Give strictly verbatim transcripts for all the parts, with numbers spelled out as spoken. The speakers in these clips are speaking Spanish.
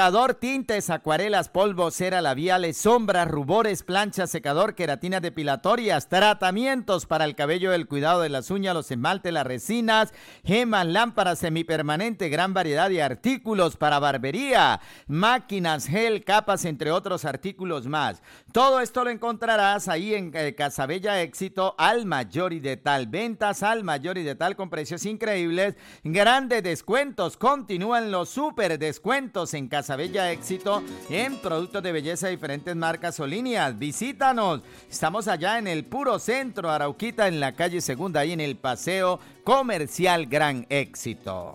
Tintes, acuarelas, polvos, cera, labiales, sombras, rubores, planchas, secador, queratinas depilatorias, tratamientos para el cabello, el cuidado de las uñas, los esmaltes, las resinas, gemas, lámparas semipermanente, gran variedad de artículos para barbería, máquinas, gel, capas, entre otros artículos más. Todo esto lo encontrarás ahí en eh, Casabella Éxito, al mayor y de tal. Ventas al mayor y de tal con precios increíbles, grandes descuentos. Continúan los super descuentos en Casabella Bella Éxito en productos de belleza de diferentes marcas o líneas. Visítanos. Estamos allá en el puro centro, Arauquita, en la calle Segunda, ahí en el Paseo Comercial Gran Éxito.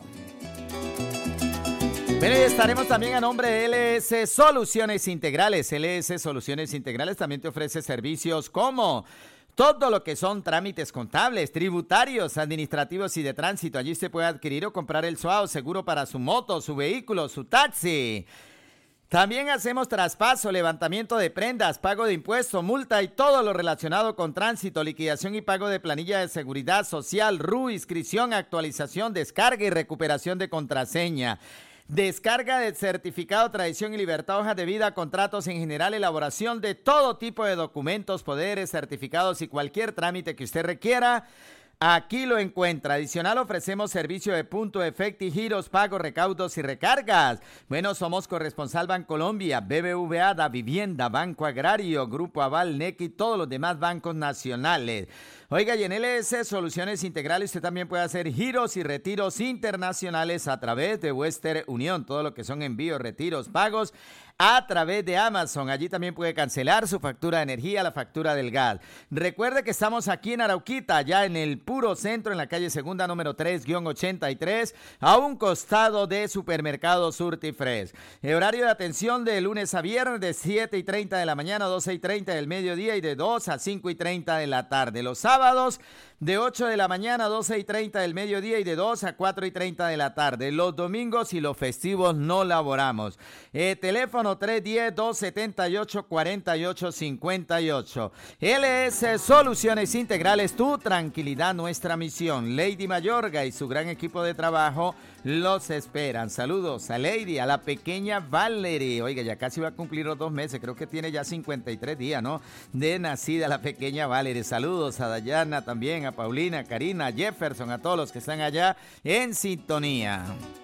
Bueno, y estaremos también a nombre de L S Soluciones Integrales. L S Soluciones Integrales también te ofrece servicios como todo lo que son trámites contables, tributarios, administrativos y de tránsito. Allí usted puede adquirir o comprar el S O A O seguro para su moto, su vehículo, su taxi. También hacemos traspaso, levantamiento de prendas, pago de impuestos, multa y todo lo relacionado con tránsito, liquidación y pago de planilla de seguridad social, R U, inscripción, actualización, descarga y recuperación de contraseña. Descarga de certificado, tradición y libertad, hojas de vida, contratos en general, elaboración de todo tipo de documentos, poderes, certificados y cualquier trámite que usted requiera. Aquí lo encuentra. Adicional, ofrecemos servicio de punto, efecto y giros, pagos, recaudos y recargas. Bueno, somos corresponsal Bancolombia, B B V A, Da Vivienda, Banco Agrario, Grupo Aval, N E C y todos los demás bancos nacionales. Oiga, y en L S Soluciones Integrales usted también puede hacer giros y retiros internacionales a través de Western Unión. Todo lo que son envíos, retiros, pagos a través de Amazon. Allí también puede cancelar su factura de energía, la factura del gas. Recuerde que estamos aquí en Arauquita, ya en el puro centro, en la calle Segunda, número tres ochenta y tres, a un costado de Supermercado Surtifresh. El horario de atención de lunes a viernes de siete y treinta de la mañana a doce y treinta del mediodía y de dos a cinco y treinta de la tarde. Los sábados de ocho de la mañana a doce y treinta del mediodía y de dos a cuatro y treinta de la tarde. Los domingos y los festivos no laboramos. Eh, teléfono tres uno cero, dos siete ocho, cuatro ocho cinco ocho. L S Soluciones Integrales, tu tranquilidad, nuestra misión. Lady Mayorga y su gran equipo de trabajo los esperan. Saludos a Lady, a la pequeña Valerie. Oiga, ya casi va a cumplir los dos meses, creo que tiene ya cincuenta y tres días, ¿no? De nacida la pequeña Valerie. Saludos a Dayana también, a Paulina, a Karina, a Jefferson, a todos los que están allá en sintonía.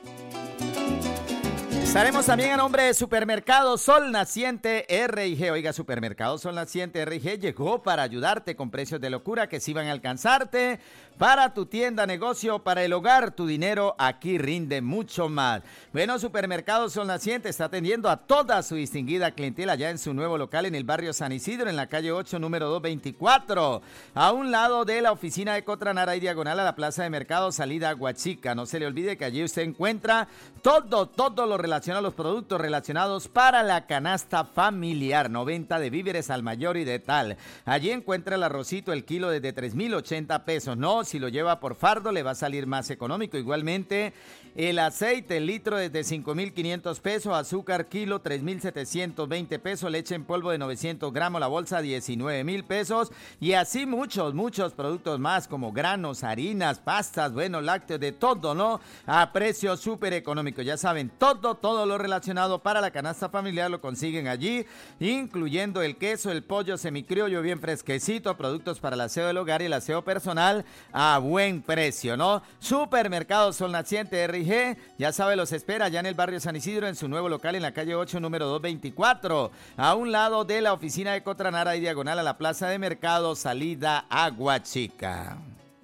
Estaremos también a nombre de Supermercado Sol Naciente R I G. Oiga, Supermercado Sol Naciente R I G llegó para ayudarte con precios de locura que sí van a alcanzarte. Para tu tienda, negocio, para el hogar, tu dinero aquí rinde mucho más. Bueno, Supermercado Sol Naciente está atendiendo a toda su distinguida clientela ya en su nuevo local en el barrio San Isidro, en la calle ocho, número doscientos veinticuatro. A un lado de la oficina de Cotranara y diagonal a la plaza de mercado, salida a Huachica. No se le olvide que allí usted encuentra todo, todo lo relacionado a los productos relacionados para la canasta familiar. noventa de víveres al mayor y de tal. Allí encuentra el arrocito, el kilo desde tres mil ochenta pesos. No, si lo lleva por fardo le va a salir más económico. Igualmente, el aceite, el litro desde cinco mil quinientos pesos. Azúcar, kilo, tres mil setecientos veinte pesos. Leche en polvo de novecientos gramos, la bolsa, diecinueve mil pesos. Y así muchos, muchos productos más como granos, harinas, pastas, bueno, lácteos, de todo, ¿no? A precio súper económico. Ya saben, todo, todo lo relacionado para la canasta familiar lo consiguen allí, incluyendo el queso, el pollo semicriollo bien fresquecito, productos para el aseo del hogar y el aseo personal a buen precio, ¿no? Supermercado Sol Naciente R I G, ya sabe, los espera ya en el barrio San Isidro, en su nuevo local en la calle ocho, número doscientos veinticuatro, a un lado de la oficina de Cotranara y diagonal a la plaza de mercado, salida a Huachica.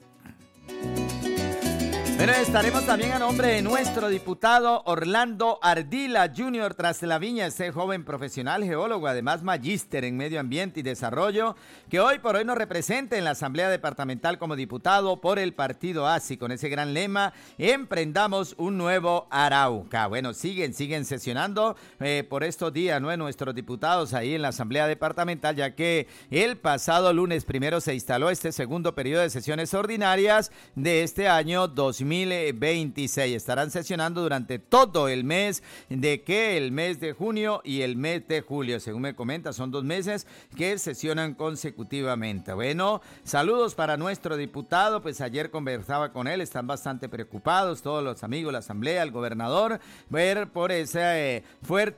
Bueno, estaremos también a nombre de nuestro diputado Orlando Ardila junior Tras la Viña, ese joven profesional geólogo, además magíster en medio ambiente y desarrollo, que hoy por hoy nos representa en la Asamblea Departamental como diputado por el partido A S I, con ese gran lema, emprendamos un nuevo Arauca. Bueno, siguen, siguen sesionando eh, por estos días, ¿no? Nuestros diputados ahí en la Asamblea Departamental, ya que el pasado lunes primero se instaló este segundo periodo de sesiones ordinarias de este año dos mil mil veintiséis. Estarán sesionando durante todo el mes de que el mes de junio y el mes de julio. Según me comenta, son dos meses que sesionan consecutivamente. Bueno, saludos para nuestro diputado. Pues ayer conversaba con él. Están bastante preocupados todos los amigos, la asamblea, el gobernador, ver por ese eh, fuerte